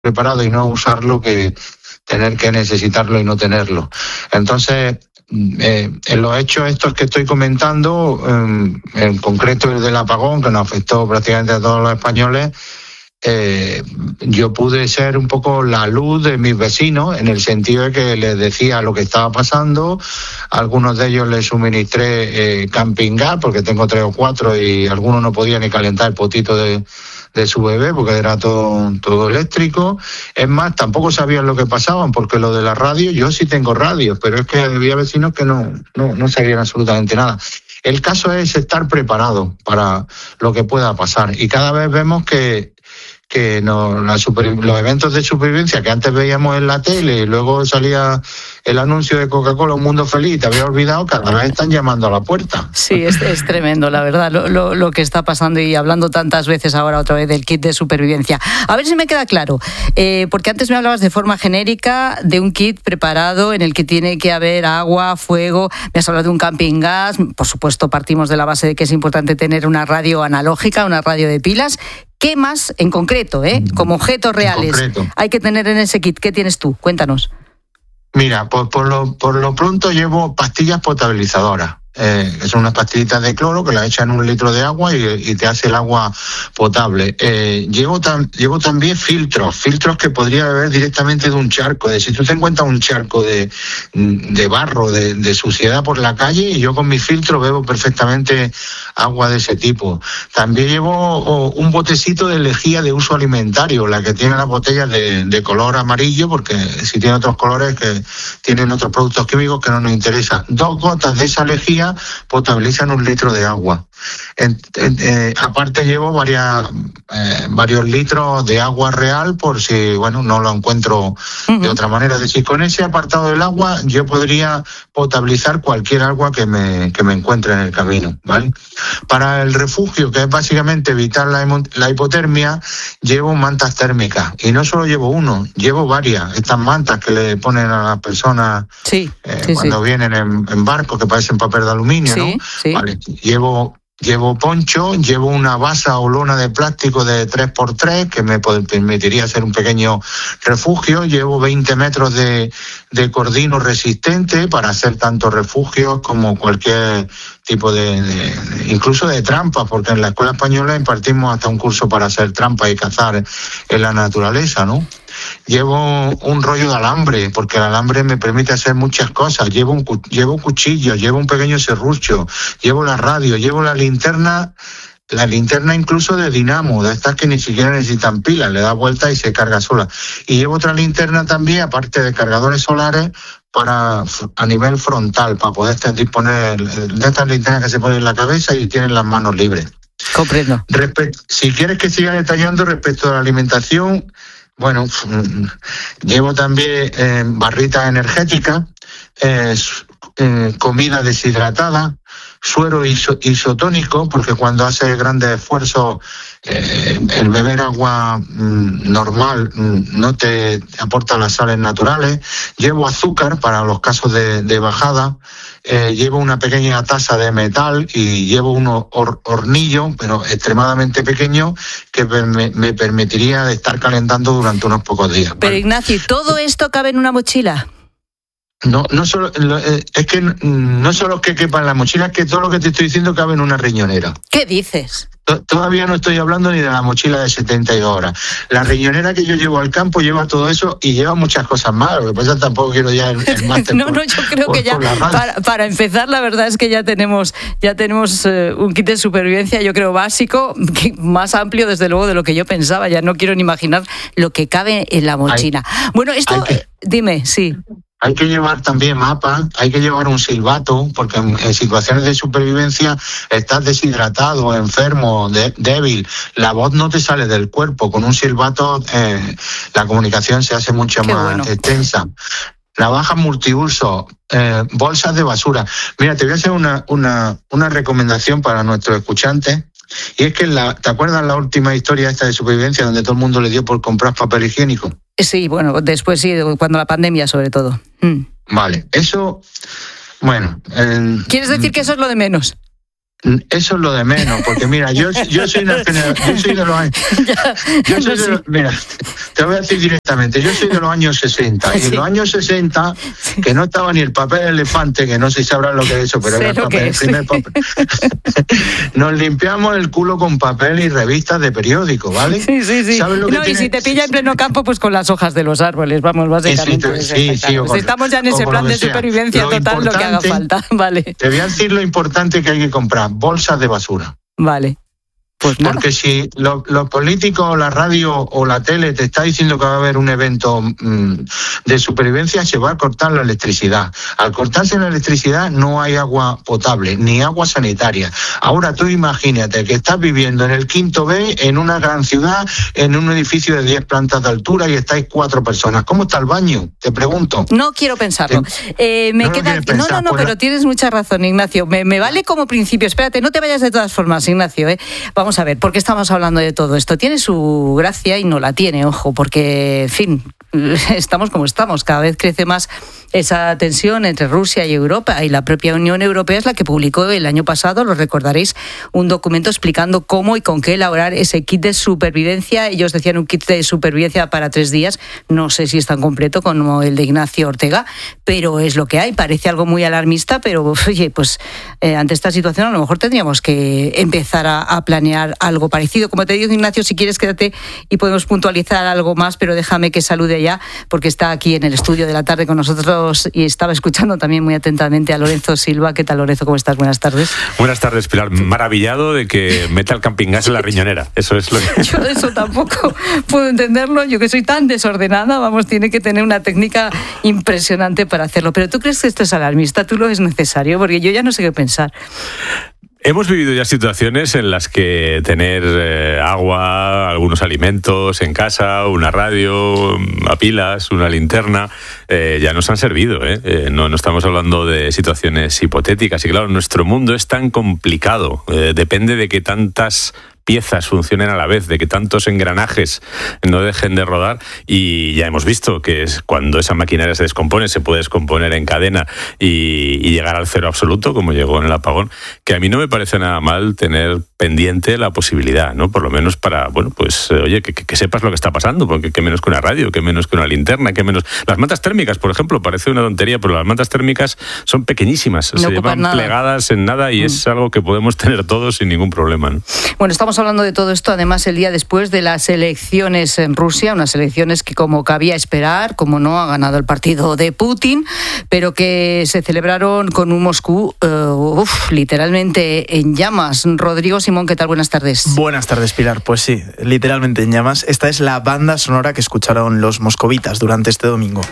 preparado y no usarlo que tener que necesitarlo y no tenerlo. Entonces, en los hechos estos que estoy comentando, en concreto el del apagón, que nos afectó prácticamente a todos los españoles, yo pude ser un poco la luz de mis vecinos, en el sentido de que les decía lo que estaba pasando. A algunos de ellos les suministré camping gas, porque tengo 3 o 4, y algunos no podían ni calentar el potito de su bebé porque era todo eléctrico. Es más, tampoco sabían lo que pasaban, porque lo de la radio, yo sí tengo radio, pero es que había vecinos que no sabían absolutamente nada. El caso es estar preparado para lo que pueda pasar, y cada vez vemos que los eventos de supervivencia que antes veíamos en la tele y luego salía el anuncio de Coca-Cola, Un Mundo Feliz, te había olvidado, cada vez están llamando a la puerta. Sí, es tremendo, la verdad, lo que está pasando, y hablando tantas veces ahora otra vez del kit de supervivencia. A ver si me queda claro, porque antes me hablabas de forma genérica de un kit preparado en el que tiene que haber agua, fuego, me has hablado de un camping gas, por supuesto partimos de la base de que es importante tener una radio analógica, una radio de pilas. ¿Qué más en concreto, como objetos reales, hay que tener en ese kit? ¿Qué tienes tú? Cuéntanos. Mira, por lo pronto llevo pastillas potabilizadoras. Que son unas pastillitas de cloro que las echas en 1 litro de agua y te hace el agua potable. Llevo también filtros que podría beber directamente de un charco. Si tú te encuentras un charco de barro, de suciedad por la calle, y yo con mi filtro bebo perfectamente agua de ese tipo. También llevo un botecito de lejía de uso alimentario, la que tiene las botellas de color amarillo, porque si tiene otros colores que tienen otros productos químicos que no nos interesan. 2 gotas de esa lejía potabilizan 1 litro de agua. Aparte llevo varios litros de agua real, por si no lo encuentro de otra manera. Es decir, con ese apartado del agua yo podría potabilizar cualquier agua que me encuentre en el camino, ¿vale? Para el refugio, que es básicamente evitar la hipotermia, llevo mantas térmicas, y no solo llevo uno, llevo varias. Estas mantas que le ponen a las personas cuando vienen en barcos, que parecen papel de aluminio, ¿no? Sí. Vale. Llevo poncho, llevo una basa o lona de plástico de 3x3 que me permitiría hacer un pequeño refugio. Llevo 20 metros de cordino resistente para hacer tanto refugios como cualquier tipo incluso de trampas, porque en la escuela española impartimos hasta un curso para hacer trampas y cazar en la naturaleza, ¿no? Llevo un rollo de alambre, porque el alambre me permite hacer muchas cosas. Llevo un cuchillo, llevo un pequeño serrucho, llevo la radio, llevo la linterna incluso de dinamo, de estas que ni siquiera necesitan pilas, le da vuelta y se carga sola. Y llevo otra linterna también, aparte de cargadores solares, a nivel frontal, para poder disponer de estas linternas que se ponen en la cabeza y tienen las manos libres. Comprendo. Si quieres que siga detallando respecto a la alimentación, llevo también barritas energéticas, comida deshidratada, suero isotónico, porque cuando haces grandes esfuerzos, el beber agua normal no te aporta las sales naturales. Llevo azúcar para los casos de bajada. Llevo una pequeña taza de metal y llevo unos hornillos, pero extremadamente pequeños, que me permitiría estar calentando durante unos pocos días. Pero Ignacio, ¿todo esto cabe en una mochila? No solo, es que no solo que quepa en la mochila, es que todo lo que te estoy diciendo cabe en una riñonera. ¿Qué dices? Todavía no estoy hablando ni de la mochila de 72 horas. La riñonera que yo llevo al campo lleva todo eso y lleva muchas cosas más. Lo que pasa es que tampoco quiero ya el máster. Yo creo que ya para empezar, la verdad es que ya tenemos un kit de supervivencia, yo creo básico, más amplio desde luego de lo que yo pensaba. Ya no quiero ni imaginar lo que cabe en la mochila. Dime, sí. Hay que llevar también mapas, hay que llevar un silbato, porque en situaciones de supervivencia estás deshidratado, enfermo, débil, la voz no te sale del cuerpo. Con un silbato la comunicación se hace mucho más extensa. Navajas multiuso, bolsas de basura. Mira, te voy a hacer una recomendación para nuestros escuchantes. Y es que ¿te acuerdas la última historia esta de supervivencia donde todo el mundo le dio por comprar papel higiénico? Sí, después sí, cuando la pandemia sobre todo. Vale, eso, ¿Quieres decir que eso es lo de menos? Eso es lo de menos, porque mira, yo soy de los años... Mira, te voy a decir directamente, yo soy de los años 60, y en los años 60, que no estaba ni el papel elefante, que no sé si sabrán lo que es eso, pero era el primer papel. Nos limpiamos el culo con papel y revistas de periódico, ¿vale? Sí. ¿Sabes lo que y si te pilla en pleno campo, pues con las hojas de los árboles, vamos, básicamente. Sí, estamos ya en ese plan de supervivencia total, lo que haga falta, vale. Te voy a decir lo importante que hay que comprar. Bolsas de basura. Vale. Pues porque si los políticos, la radio o la tele te está diciendo que va a haber un evento de supervivencia, se va a cortar la electricidad. Al cortarse la electricidad no hay agua potable, ni agua sanitaria. Ahora tú imagínate que estás viviendo en el Quinto B, en una gran ciudad, en un edificio de 10 plantas de altura y estáis 4 personas. ¿Cómo está el baño? Te pregunto. No quiero pensarlo. Pero tienes mucha razón, Ignacio. Me vale como principio. Espérate, no te vayas de todas formas, Ignacio. Vamos a ver, ¿por qué estamos hablando de todo esto? Tiene su gracia y no la tiene, ojo, porque, en fin, estamos como estamos. Cada vez crece más esa tensión entre Rusia y Europa, y la propia Unión Europea es la que publicó el año pasado, lo recordaréis, un documento explicando cómo y con qué elaborar ese kit de supervivencia. Ellos decían un kit de supervivencia para 3 días. No sé si es tan completo como el de Ignacio Ortega, pero es lo que hay. Parece algo muy alarmista, pero oye, pues ante esta situación a lo mejor tendríamos que empezar a planear algo parecido. Como te digo, Ignacio, si quieres quédate y podemos puntualizar algo más, pero déjame que salude ya, porque está aquí en el estudio de la tarde con nosotros y estaba escuchando también muy atentamente a Lorenzo Silva. ¿Qué tal, Lorenzo? ¿Cómo estás? Buenas tardes. Buenas tardes, Pilar. Maravillado de que meta el camping gas en la riñonera. Eso es lo que... Yo eso tampoco puedo entenderlo. Yo que soy tan desordenada, vamos, tiene que tener una técnica impresionante para hacerlo. Pero ¿tú crees que esto es alarmista? ¿Tú lo es necesario? Porque yo ya no sé qué pensar. Hemos vivido ya situaciones en las que tener agua, algunos alimentos en casa, una radio a pilas, una linterna, ya nos han servido. No estamos hablando de situaciones hipotéticas. Y claro, nuestro mundo es tan complicado. Depende de que tantas piezas funcionen a la vez, de que tantos engranajes no dejen de rodar, y ya hemos visto que es cuando esa maquinaria se descompone, se puede descomponer en cadena y llegar al cero absoluto, como llegó en el apagón, que a mí no me parece nada mal tener pendiente la posibilidad, ¿no? Por lo menos para, bueno, pues, oye, que sepas lo que está pasando, porque qué menos que una radio, qué menos que una linterna, qué menos... Las mantas térmicas, por ejemplo, parece una tontería, pero las mantas térmicas son pequeñísimas, se llevan plegadas en nada y es algo que podemos tener todos sin ningún problema, ¿no? Bueno, estamos hablando de todo esto, además, el día después de las elecciones en Rusia, unas elecciones que, como cabía esperar, como no, ha ganado el partido de Putin, pero que se celebraron con un Moscú literalmente en llamas. Rodrigo Simón, ¿qué tal? Buenas tardes. Buenas tardes, Pilar. Pues sí, literalmente en llamas. Esta es la banda sonora que escucharon los moscovitas durante este domingo.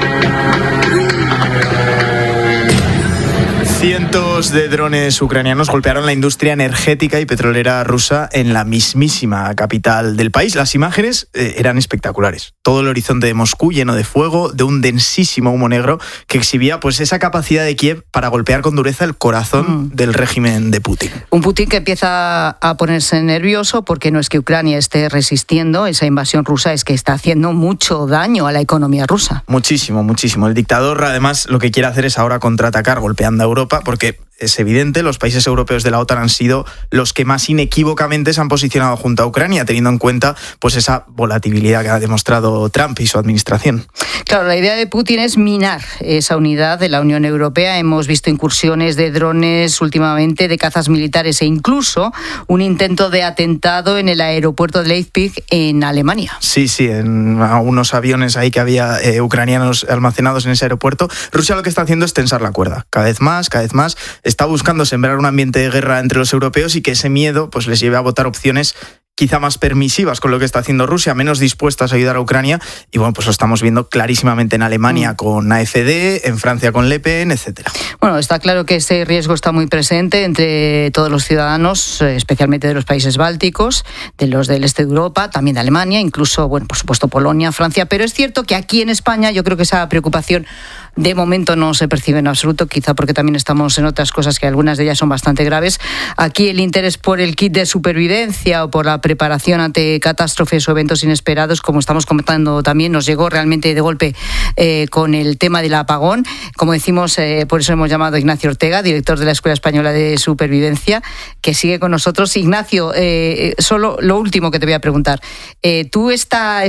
Cientos de drones ucranianos golpearon la industria energética y petrolera rusa en la mismísima capital del país. Las imágenes eran espectaculares. Todo el horizonte de Moscú lleno de fuego, de un densísimo humo negro que exhibía pues esa capacidad de Kiev para golpear con dureza el corazón del régimen de Putin. Un Putin que empieza a ponerse nervioso porque no es que Ucrania esté resistiendo esa invasión rusa, es que está haciendo mucho daño a la economía rusa. Muchísimo, muchísimo. El dictador, además, lo que quiere hacer es ahora contraatacar golpeando a Europa, porque es evidente, los países europeos de la OTAN han sido los que más inequívocamente se han posicionado junto a Ucrania, teniendo en cuenta pues esa volatilidad que ha demostrado Trump y su administración. Claro, la idea de Putin es minar esa unidad de la Unión Europea. Hemos visto incursiones de drones últimamente, de cazas militares e incluso un intento de atentado en el aeropuerto de Leipzig en Alemania. Sí, en unos aviones ahí que había ucranianos almacenados en ese aeropuerto. Rusia lo que está haciendo es tensar la cuerda, cada vez más. Está buscando sembrar un ambiente de guerra entre los europeos y que ese miedo pues les lleve a votar opciones quizá más permisivas con lo que está haciendo Rusia, menos dispuestas a ayudar a Ucrania. Y bueno, pues lo estamos viendo clarísimamente en Alemania con AfD, en Francia con Le Pen, etcétera. Bueno, está claro que ese riesgo está muy presente entre todos los ciudadanos, especialmente de los países bálticos, de los del este de Europa, también de Alemania, incluso, bueno, por supuesto, Polonia, Francia. Pero es cierto que aquí en España yo creo que esa preocupación de momento no se percibe en absoluto, quizá porque también estamos en otras cosas que algunas de ellas son bastante graves. Aquí el interés por el kit de supervivencia o por la preparación ante catástrofes o eventos inesperados, como estamos comentando también, nos llegó realmente de golpe con el tema del apagón. Como decimos, por eso hemos llamado a Ignacio Ortega, director de la Escuela Española de Supervivencia, que sigue con nosotros. Ignacio, solo lo último que te voy a preguntar. Tú esta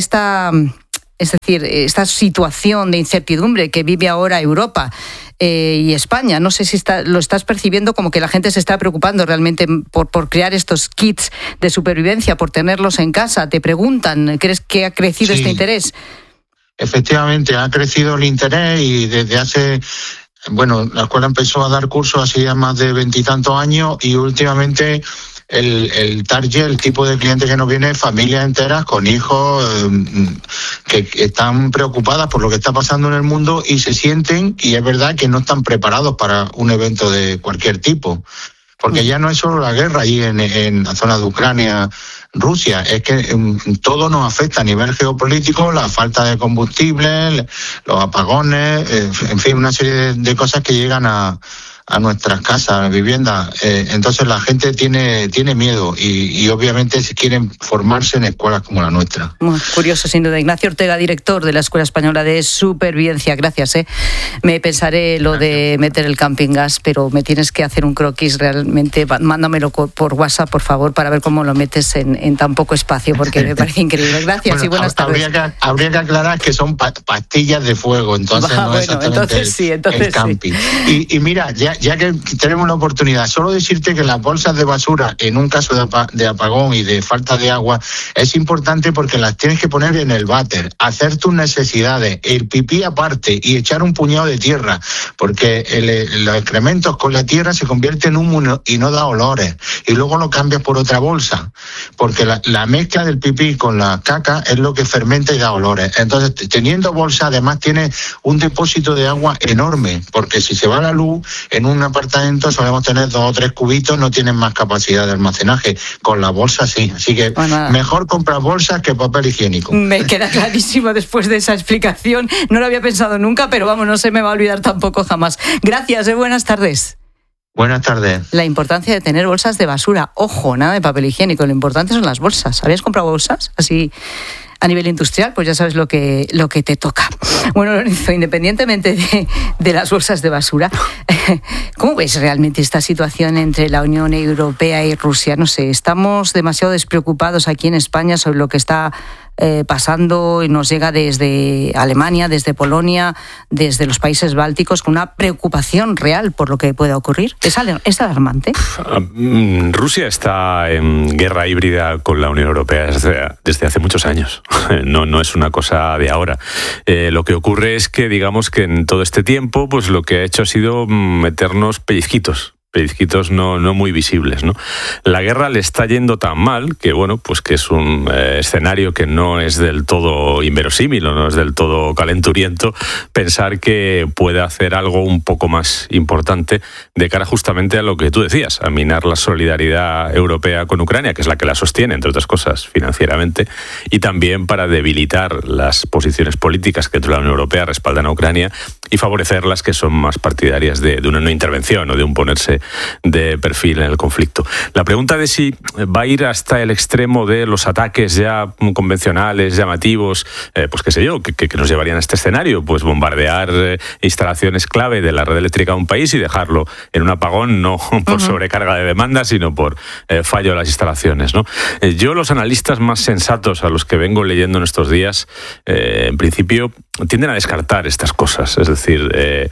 situación de incertidumbre que vive ahora Europa y España, no sé si lo estás percibiendo como que la gente se está preocupando realmente por crear estos kits de supervivencia, por tenerlos en casa. Te preguntan, ¿crees que ha crecido este interés? Efectivamente, ha crecido el interés y desde hace... Bueno, la escuela empezó a dar cursos hacía más de 20 y tantos años y últimamente el target, el tipo de cliente que nos viene, familias enteras con hijos que están preocupadas por lo que está pasando en el mundo y se sienten, y es verdad que no están preparados para un evento de cualquier tipo. Porque ya no es solo la guerra allí en la zona de Ucrania, Rusia, es que todo nos afecta a nivel geopolítico, la falta de combustible, los apagones, en fin, una serie de cosas que llegan a nuestras casas, viviendas. Entonces la gente tiene miedo y obviamente quieren formarse en escuelas como la nuestra. Muy curioso, sin duda. Ignacio Ortega, director de la Escuela Española de Supervivencia. Gracias. Me pensaré lo de meter el camping gas, pero me tienes que hacer un croquis realmente. Mándamelo por WhatsApp, por favor, para ver cómo lo metes en tan poco espacio, porque me parece increíble. Gracias. Bueno, y buenas tardes. Habría que aclarar que son pastillas de fuego, entonces no es exactamente el camping. Sí. Y mira, ya que tenemos la oportunidad, solo decirte que las bolsas de basura, en un caso de apagón y de falta de agua, es importante porque las tienes que poner en el váter, hacer tus necesidades, el pipí aparte y echar un puñado de tierra, porque los excrementos con la tierra se convierten en humo y no da olores, y luego lo cambias por otra bolsa, porque la mezcla del pipí con la caca es lo que fermenta y da olores. Entonces, teniendo bolsa, además tienes un depósito de agua enorme, porque si se va la luz, en un apartamento solemos tener 2 o 3 cubitos, no tienen más capacidad de almacenaje. Con la bolsa sí, así que mejor comprar bolsas que papel higiénico. Me queda clarísimo después de esa explicación. No lo había pensado nunca, pero vamos, no se me va a olvidar tampoco jamás. Gracias, buenas tardes. Buenas tardes. La importancia de tener bolsas de basura. Ojo, nada de papel higiénico, lo importante son las bolsas. ¿Habías comprado bolsas así a nivel industrial? Pues ya sabes lo que te toca. Bueno, Lorenzo, independientemente de las bolsas de basura, ¿cómo ves realmente esta situación entre la Unión Europea y Rusia? No sé, estamos demasiado despreocupados aquí en España sobre lo que está pasando y nos llega desde Alemania, desde Polonia, desde los países bálticos, con una preocupación real por lo que pueda ocurrir. ¿Es alarmante? Rusia está en guerra híbrida con la Unión Europea desde hace muchos años. No es una cosa de ahora. Lo que ocurre es que, digamos que en todo este tiempo, pues lo que ha hecho ha sido meternos pellizquitos no muy visibles, ¿no? La guerra le está yendo tan mal que, bueno, pues que es un escenario que no es del todo inverosímil o no es del todo calenturiento pensar que puede hacer algo un poco más importante de cara justamente a lo que tú decías, a minar la solidaridad europea con Ucrania, que es la que la sostiene, entre otras cosas, financieramente, y también para debilitar las posiciones políticas que dentro de la Unión Europea respaldan a Ucrania y favorecer las que son más partidarias de una no intervención o de un ponerse de perfil en el conflicto. La pregunta de si va a ir hasta el extremo de los ataques ya convencionales, llamativos, pues qué sé yo, que nos llevarían a este escenario, pues bombardear instalaciones clave de la red eléctrica de un país y dejarlo en un apagón, no por sobrecarga de demanda, sino por fallo de las instalaciones, ¿no? Yo, los analistas más sensatos a los que vengo leyendo en estos días, en principio tienden a descartar estas cosas. Es decir,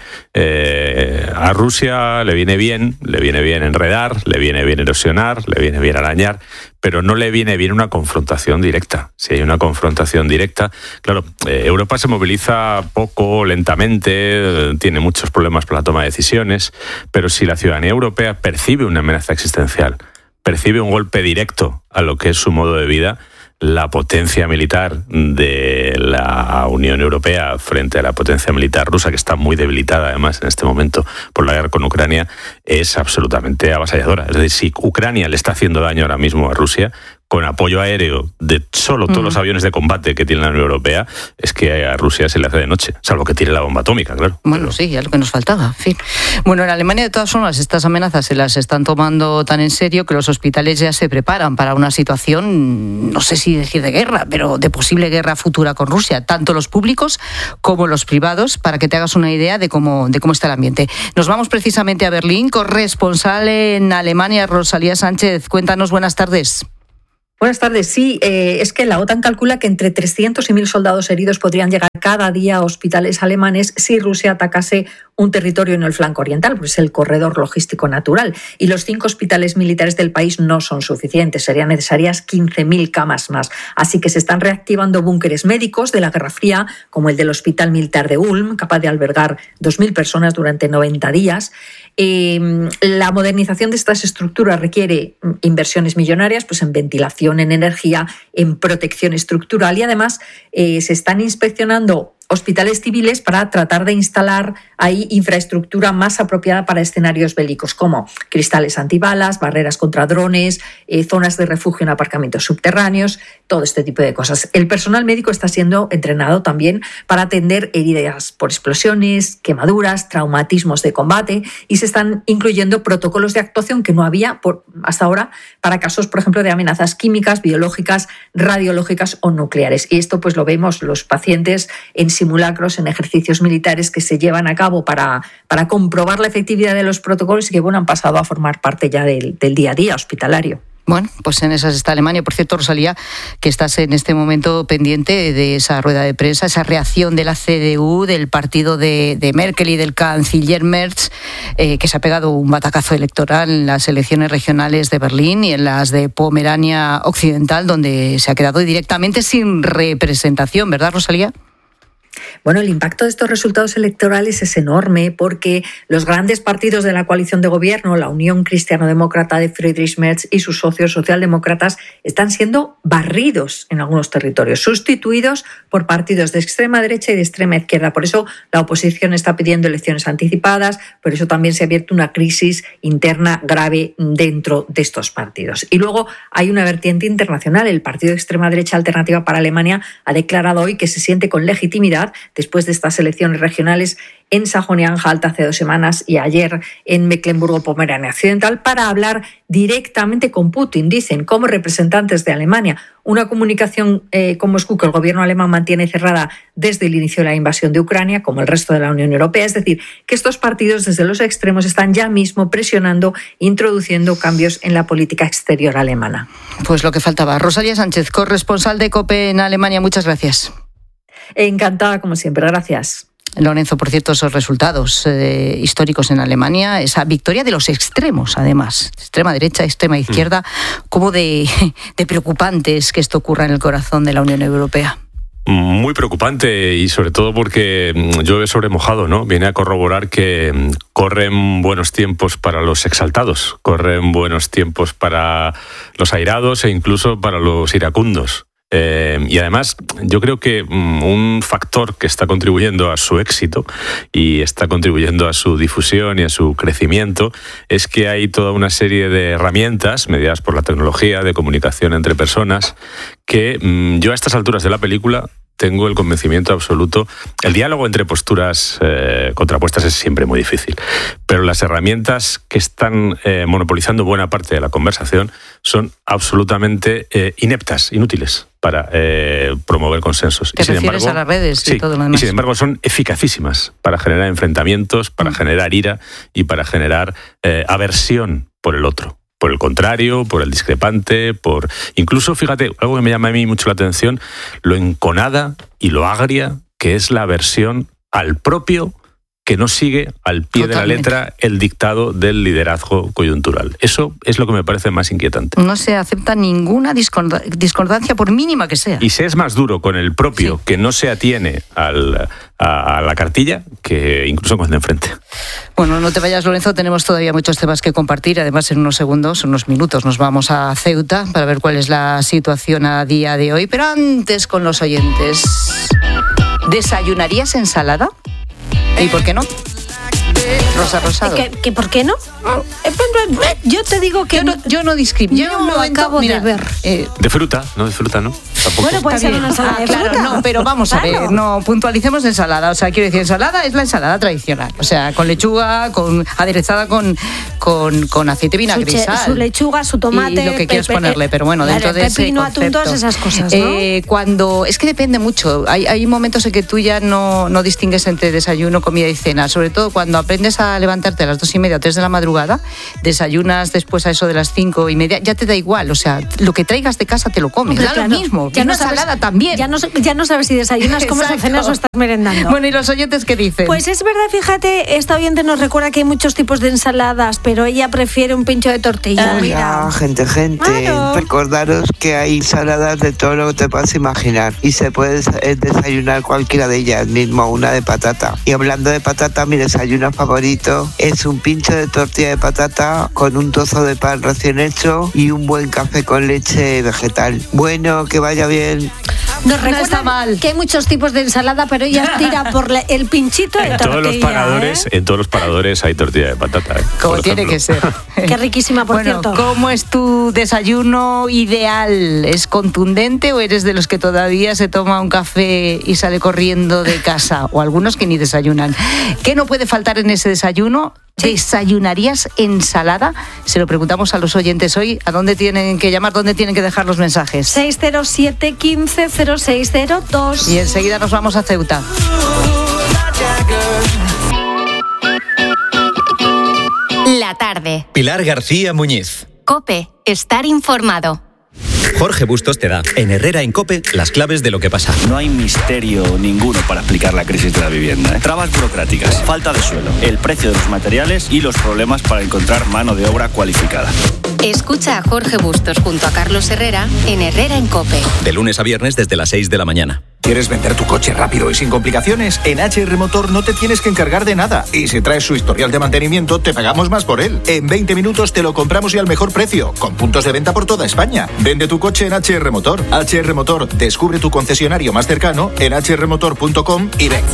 a Rusia le viene bien enredar, le viene bien erosionar, le viene bien arañar, pero no le viene bien una confrontación directa. Si hay una confrontación directa, claro, Europa se moviliza poco, lentamente, tiene muchos problemas para la toma de decisiones, pero si la ciudadanía europea percibe una amenaza existencial, percibe un golpe directo a lo que es su modo de vida, la potencia militar de la Unión Europea frente a la potencia militar rusa, que está muy debilitada además en este momento por la guerra con Ucrania, es absolutamente avasalladora. Es decir, si Ucrania le está haciendo daño ahora mismo a Rusia, con apoyo aéreo de solo todos los aviones de combate que tiene la Unión Europea, es que a Rusia se le hace de noche, salvo que tire la bomba atómica, claro. Bueno, pero sí, ya lo que nos faltaba, en fin. Bueno, en Alemania, de todas formas, estas amenazas se las están tomando tan en serio que los hospitales ya se preparan para una situación, no sé si decir de guerra, pero de posible guerra futura con Rusia, tanto los públicos como los privados, para que te hagas una idea de cómo está el ambiente. Nos vamos precisamente a Berlín, corresponsal en Alemania, Rosalía Sánchez. Cuéntanos, buenas tardes. Buenas tardes. Sí, es que la OTAN calcula que entre 300 y 1.000 soldados heridos podrían llegar cada día a hospitales alemanes si Rusia atacase un territorio en el flanco oriental, pues es el corredor logístico natural. Y los 5 hospitales militares del país no son suficientes, serían necesarias 15.000 camas más. Así que se están reactivando búnkeres médicos de la Guerra Fría, como el del Hospital Militar de Ulm, capaz de albergar 2.000 personas durante 90 días. La modernización de estas estructuras requiere inversiones millonarias, pues en ventilación, en energía, en protección estructural, y además se están inspeccionando hospitales civiles para tratar de instalar ahí infraestructura más apropiada para escenarios bélicos, como cristales antibalas, barreras contra drones, zonas de refugio en aparcamientos subterráneos, todo este tipo de cosas. El personal médico está siendo entrenado también para atender heridas por explosiones, quemaduras, traumatismos de combate, y se están incluyendo protocolos de actuación que no había hasta ahora para casos, por ejemplo, de amenazas químicas, biológicas, radiológicas o nucleares. Y esto pues lo vemos los pacientes en simulacros, en ejercicios militares que se llevan a cabo para comprobar la efectividad de los protocolos y que han pasado a formar parte ya del día a día hospitalario. Bueno, pues en esas está Alemania. Por cierto, Rosalía, que estás en este momento pendiente de esa rueda de prensa, esa reacción de la CDU, del partido de Merkel y del canciller Merz, que se ha pegado un batacazo electoral en las elecciones regionales de Berlín y en las de Pomerania Occidental, donde se ha quedado directamente sin representación, ¿verdad, Rosalía? Bueno, el impacto de estos resultados electorales es enorme porque los grandes partidos de la coalición de gobierno, la Unión Cristiano-Demócrata de Friedrich Merz y sus socios socialdemócratas, están siendo barridos en algunos territorios, sustituidos por partidos de extrema derecha y de extrema izquierda. Por eso la oposición está pidiendo elecciones anticipadas, por eso también se ha abierto una crisis interna grave dentro de estos partidos. Y luego hay una vertiente internacional. El partido de extrema derecha Alternativa para Alemania ha declarado hoy que se siente con legitimidad después de estas elecciones regionales en Sajonia-Anhalt hace 2 semanas y ayer en Mecklemburgo-Pomerania Occidental para hablar directamente con Putin, dicen, como representantes de Alemania. Una comunicación con Moscú que el gobierno alemán mantiene cerrada desde el inicio de la invasión de Ucrania, como el resto de la Unión Europea. Es decir, que estos partidos desde los extremos están ya mismo presionando, introduciendo cambios en la política exterior alemana. Pues lo que faltaba. Rosalía Sánchez, corresponsal de COPE en Alemania. Muchas gracias. Encantada, como siempre. Gracias. Lorenzo, por cierto, esos resultados históricos en Alemania, esa victoria de los extremos, además, extrema derecha, extrema izquierda, ¿cómo de preocupante es que esto ocurra en el corazón de la Unión Europea? Muy preocupante, y sobre todo porque llueve sobre mojado, ¿no? Viene a corroborar que corren buenos tiempos para los exaltados, corren buenos tiempos para los airados e incluso para los iracundos. Y además yo creo que un factor que está contribuyendo a su éxito y está contribuyendo a su difusión y a su crecimiento es que hay toda una serie de herramientas mediadas por la tecnología de comunicación entre personas que yo a estas alturas de la película tengo el convencimiento absoluto. El diálogo entre posturas contrapuestas es siempre muy difícil, pero las herramientas que están monopolizando buena parte de la conversación son absolutamente ineptas, inútiles para promover consensos. ¿Te refieres a las redes y todo lo demás? Y sin embargo son eficacísimas para generar enfrentamientos, para generar ira y para generar aversión por el otro. Por el contrario, por el discrepante, por... Incluso, fíjate, algo que me llama a mí mucho la atención, lo enconada y lo agria que es la aversión al propio que no sigue al pie de la letra el dictado del liderazgo coyuntural. Eso es lo que me parece más inquietante. No se acepta ninguna discordancia, por mínima que sea. Y se es más duro con el propio, que no se atiene a la cartilla, que incluso con el de enfrente. Bueno, no te vayas, Lorenzo, tenemos todavía muchos temas que compartir. Además, en unos segundos, unos minutos, nos vamos a Ceuta para ver cuál es la situación a día de hoy. Pero antes, con los oyentes. ¿Desayunarías ensalada? ¿Y por qué no? rosa rosado. ¿Que por qué no? Yo te digo que yo no discrimino. Yo no lo acabo de ver. De fruta, ¿no? Tampoco. Bueno, puede ser una ensalada de fruta. Claro, no, pero vamos a ver, no puntualicemos de ensalada. O sea, quiero decir, ensalada es la ensalada tradicional. O sea, con lechuga, aderezada con aceite, vinagre y sal. Su lechuga, su tomate. Y lo que quieras ponerle, pero bueno, dentro de ese pepino, concepto. atún, todas esas cosas, ¿no? Es que depende mucho. Hay momentos en que tú ya no distingues entre desayuno, comida y cena. Sobre todo cuando aprendes a levantarte a las 2:30 o 3 de la madrugada, desayunas después a eso de las 5:30, ya te da igual. O sea, lo que traigas de casa te lo comes. Da lo mismo. Ya una no sabes, ensalada también. Ya no sabes si desayunas, comes o cenas o estás merendando. Bueno, ¿y los oyentes qué dicen? Pues es verdad, fíjate, esta oyente nos recuerda que hay muchos tipos de ensaladas, pero ella prefiere un pincho de tortilla. Hola, gente. Claro. Recordaros que hay ensaladas de todo lo que te puedas imaginar y se puede desayunar cualquiera de ellas, mismo una de patata. Y hablando de patata, mi desayuno favorito es un pincho de tortilla de patata con un trozo de pan recién hecho y un buen café con leche vegetal. Bueno, que vaya bien. Nos recuerda que hay muchos tipos de ensalada, pero ella tira por el pinchito de tortilla. En todos los paradores hay tortilla de patata. Como tiene que ser. Qué riquísima, por cierto. ¿Cómo es tu desayuno ideal? ¿Es contundente o eres de los que todavía se toma un café y sale corriendo de casa? O algunos que ni desayunan. ¿Qué no puede faltar en ese desayuno? ¿Desayunarías ensalada? Se lo preguntamos a los oyentes hoy. ¿A dónde tienen que llamar? ¿Dónde tienen que dejar los mensajes? 607 15 0602. Y enseguida nos vamos a Ceuta. La tarde. Pilar García Muñiz. COPE. Estar informado. Jorge Bustos te da, en Herrera en COPE, las claves de lo que pasa. No hay misterio ninguno para explicar la crisis de la vivienda. Trabas burocráticas, falta de suelo, el precio de los materiales y los problemas para encontrar mano de obra cualificada. Escucha a Jorge Bustos junto a Carlos Herrera en Herrera en COPE. De lunes a viernes desde las 6 de la mañana. ¿Quieres vender tu coche rápido y sin complicaciones? En HR Motor no te tienes que encargar de nada. Y si traes su historial de mantenimiento, te pagamos más por él. En 20 minutos te lo compramos y al mejor precio, con puntos de venta por toda España. Vende tu coche en HR Motor. HR Motor, descubre tu concesionario más cercano en hrmotor.com y ven.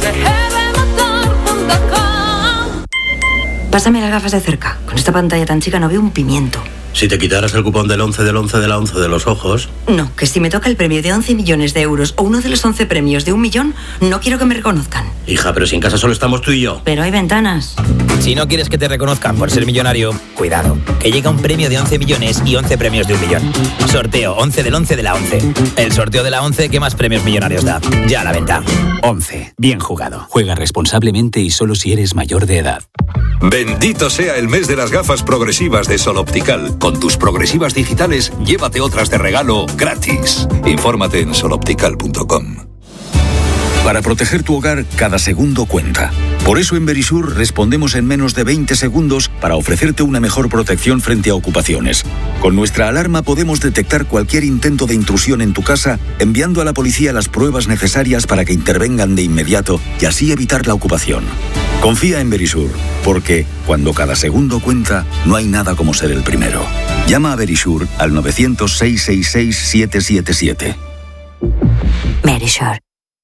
Pásame las gafas de cerca. Con esta pantalla tan chica no veo un pimiento. Si te quitaras el cupón del 11 del 11 de la 11 de los ojos... No, que si me toca el premio de 11 millones de euros o uno de los 11 premios de 1 millón, no quiero que me reconozcan. Hija, pero si en casa solo estamos tú y yo. Pero hay ventanas. Si no quieres que te reconozcan por ser millonario, cuidado, que llega un premio de 11 millones y 11 premios de 1 millón. Sorteo 11 del 11 de la 11. El sorteo de la 11 que más premios millonarios da. Ya a la venta. 11. Bien jugado. Juega responsablemente y solo si eres mayor de edad. Bendito sea el mes de las gafas progresivas de Sol Optical. Con tus progresivas digitales, llévate otras de regalo gratis. Infórmate en soloptical.com. Para proteger tu hogar, cada segundo cuenta. Por eso en Verisur respondemos en menos de 20 segundos para ofrecerte una mejor protección frente a ocupaciones. Con nuestra alarma podemos detectar cualquier intento de intrusión en tu casa, enviando a la policía las pruebas necesarias para que intervengan de inmediato y así evitar la ocupación. Confía en Verisur, porque cuando cada segundo cuenta, no hay nada como ser el primero. Llama a Verisur al 900-666-777. Verisur.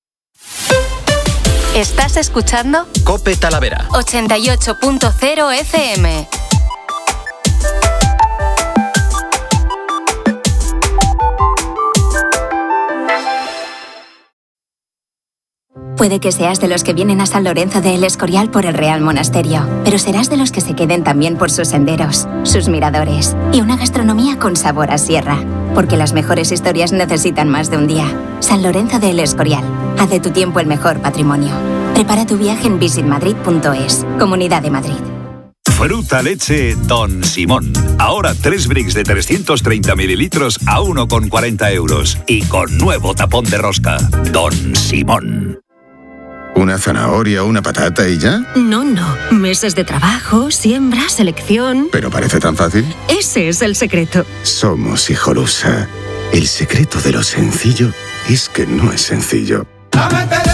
¿Estás escuchando? COPE Talavera. 88.0 FM. Puede que seas de los que vienen a San Lorenzo de El Escorial por el Real Monasterio, pero serás de los que se queden también por sus senderos, sus miradores y una gastronomía con sabor a sierra. Porque las mejores historias necesitan más de un día. San Lorenzo de El Escorial. Haz de tu tiempo el mejor patrimonio. Prepara tu viaje en visitmadrid.es. Comunidad de Madrid. Fruta leche Don Simón. Ahora 3 bricks de 330 mililitros a 1,40 euros. Y con nuevo tapón de rosca. Don Simón. ¿Una zanahoria o una patata y ya? No. Meses de trabajo, siembra, selección... ¿Pero parece tan fácil? Ese es el secreto. Somos Hijolusa. El secreto de lo sencillo es que no es sencillo.